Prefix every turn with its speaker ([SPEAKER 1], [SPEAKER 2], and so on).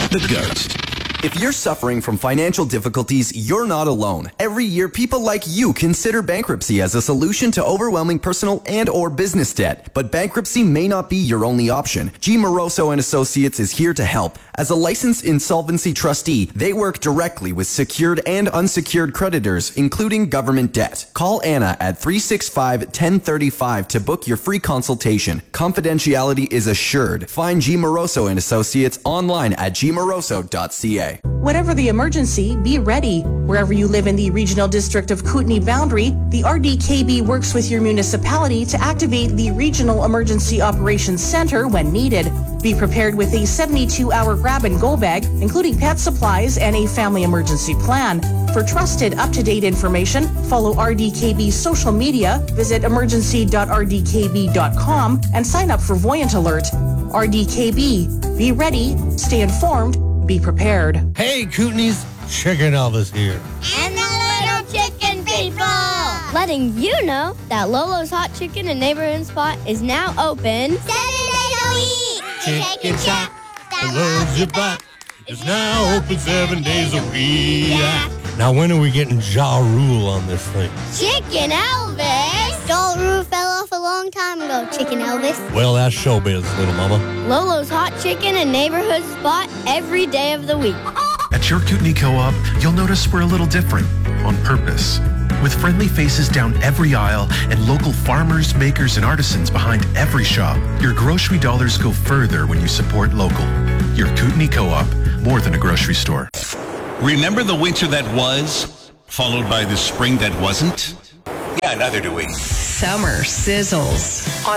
[SPEAKER 1] The GOAT.
[SPEAKER 2] If you're suffering from financial difficulties, you're not alone. Every year, people like you consider bankruptcy as a solution to overwhelming personal and or business debt. But bankruptcy may not be your only option. G. Moroso and Associates is here to help. As a licensed insolvency trustee, they work directly with secured and unsecured creditors, including government debt. Call Anna at 365-1035 to book your free consultation. Confidentiality is assured. Find G. Moroso and Associates online at gmoroso.ca.
[SPEAKER 3] Whatever the emergency, be ready. Wherever you live in the Regional District of Kootenay boundary, the RDKB works with your municipality to activate the Regional Emergency Operations Center when needed. Be prepared with a 72-hour grab-and-go bag, including pet supplies and a family emergency plan. For trusted, up-to-date information, follow RDKB's social media, visit emergency.rdkb.com, and sign up for Voyant Alert. RDKB. Be ready, stay informed, be prepared.
[SPEAKER 4] Hey, Kootenays, Chicken Elvis here.
[SPEAKER 5] And the little chicken people!
[SPEAKER 6] Letting you know that Lolo's Hot Chicken and Neighborhood Spot is now open
[SPEAKER 5] 7 days a week!
[SPEAKER 4] Chicken Shack that loves your butt is now open 7 days a week. Now, when are we getting Ja Rule on this thing?
[SPEAKER 6] Chicken Elvis!
[SPEAKER 5] Ja Rule fell off a long time ago, Chicken Elvis.
[SPEAKER 4] Well, that's showbiz, little mama.
[SPEAKER 6] Lolo's Hot Chicken and Neighborhood Spot every day of the week.
[SPEAKER 1] At your Kootenay Co-op, you'll notice we're a little different, on purpose. With friendly faces down every aisle and local farmers, makers, and artisans behind every shop, your grocery dollars go further when you support local. Your Kootenay Co-op, more than a grocery store.
[SPEAKER 7] Remember the winter that was, followed by the spring that wasn't? Yeah, neither do we.
[SPEAKER 8] Summer sizzles on